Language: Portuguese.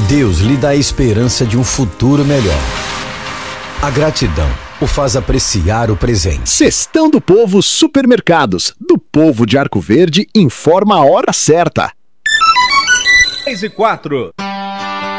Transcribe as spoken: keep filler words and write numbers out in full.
Deus lhe dá a esperança de um futuro melhor. A gratidão o faz apreciar o presente. Cestão do Povo Supermercados. Do Povo de Arco Verde informa a hora certa. dez e quatro.